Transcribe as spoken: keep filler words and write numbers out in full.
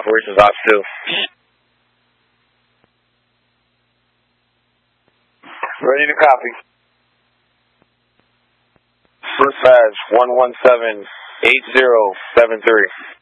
Operations Ops two. Ready to copy. First badge one one seven eight zero seven three.